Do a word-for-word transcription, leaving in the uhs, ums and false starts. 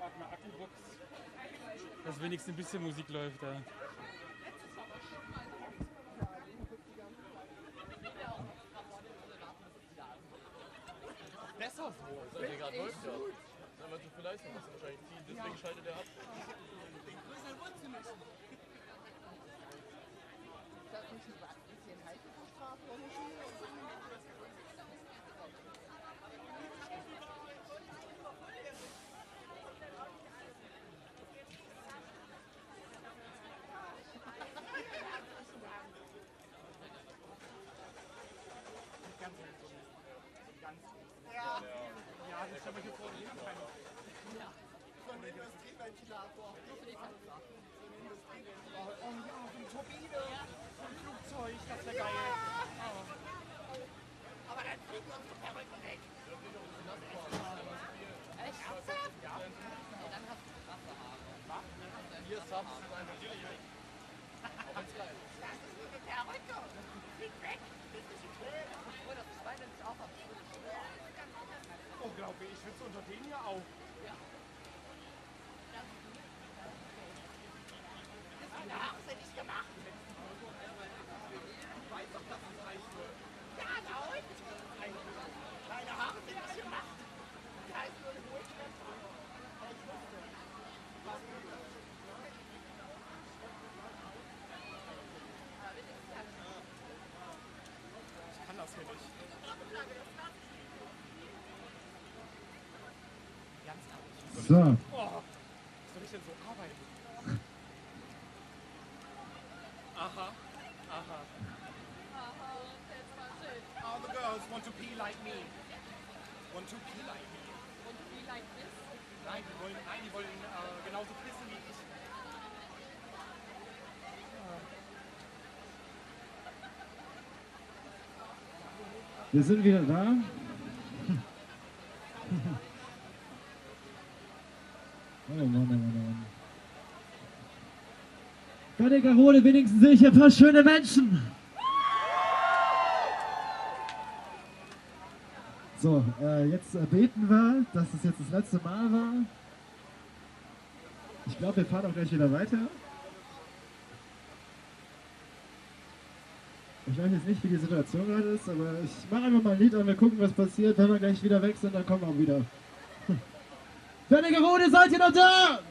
Dass wenigstens ein bisschen Musik läuft da. Besser so. Das ist gerade läuft ja. Das ist einfach zu viel Leistung. Das ist wahrscheinlich viel. Deswegen schaltet er ab. Ja, das stelle ich mir vor, die haben keine. Ja, so ein Industrieventilator. Nur für die Kanzler. So ein Industrieventilator. Oh ja, so eine Turbine. So ein Flugzeug, das wäre geil. Oh. Aber dann fliegen uns die Perücken weg. Echt? Ernsthaft? Ja. Nee, dann hast du krasse Haare. Was? Hier Subs sind einfach natürlich weg. Auch wenn's geil ist. Das ist nur eine Perücke. Flieg weg. Das ist nicht schön. Oh, das Schwein ist auch am Schluss. Oh, glaube ich, schwitze unter denen hier auch. Ja. Meine Haare sind nicht gemacht. Ich weiß doch, dass es reich wird. Ja, da und? Meine Haare sind nicht gemacht. Die heißt nur eine Wohlschrift. Ich wusste. Was ist das? Ich kann das hier nicht. So. Oh, wie soll ich denn so arbeiten? Aha, aha. All the girls want to pee like me. Want to pee like me. Und wie leicht ist? Nein, die wollen, nein, die wollen äh, genauso pissen wie ich. Wir sind wieder da. Oh Mann, oh Mann, oh Mann. Wernigerode, wenigstens sehe ich hier ein paar schöne Menschen. So, äh, jetzt äh, beten wir, dass es jetzt das letzte Mal war. Ich glaube, wir fahren auch gleich wieder weiter. Ich weiß jetzt nicht, wie die Situation gerade ist, aber ich mache einfach mal ein Lied an, wir gucken, was passiert. Wenn wir gleich wieder weg sind, dann kommen wir auch wieder. Wernigerode, seid ihr noch da?